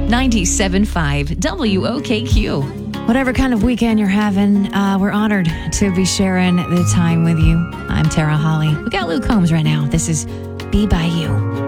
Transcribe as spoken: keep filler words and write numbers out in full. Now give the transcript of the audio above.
ninety-seven point five W O K Q. Whatever kind of weekend you're having, uh, we're honored to be sharing the time with you. I'm Tara Holly. We got Luke Combs right now. This is Be By You.